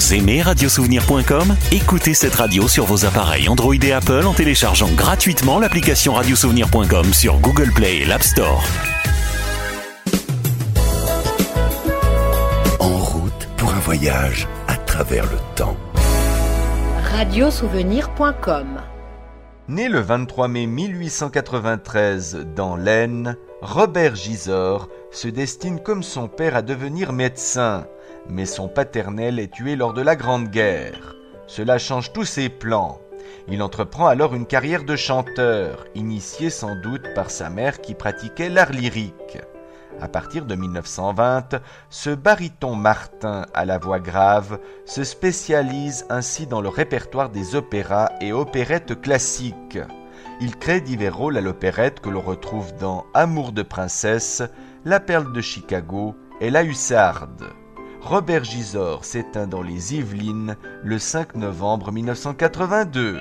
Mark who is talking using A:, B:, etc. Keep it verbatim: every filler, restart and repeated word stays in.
A: Vous aimez radiosouvenir point com? Écoutez cette radio sur vos appareils Android et Apple en téléchargeant gratuitement l'application radiosouvenir point com sur Google Play et l'App Store.
B: En route pour un voyage à travers le temps.
C: radiosouvenir point com.
D: Né le vingt-trois mai mille huit cent quatre-vingt-treize dans l'Aisne, Robert Gisors se destine comme son père à devenir médecin, mais son paternel est tué lors de la Grande Guerre. Cela change tous ses plans. Il entreprend alors une carrière de chanteur, initié sans doute par sa mère qui pratiquait l'art lyrique. À partir de mille neuf cent vingt, ce baryton Martin à la voix grave se spécialise ainsi dans le répertoire des opéras et opérettes classiques. Il crée divers rôles à l'opérette que l'on retrouve dans Amour de princesse, La perle de Chicago et La Hussarde. Robert Gisors s'éteint dans les Yvelines le cinq novembre mille neuf cent quatre-vingt-deux.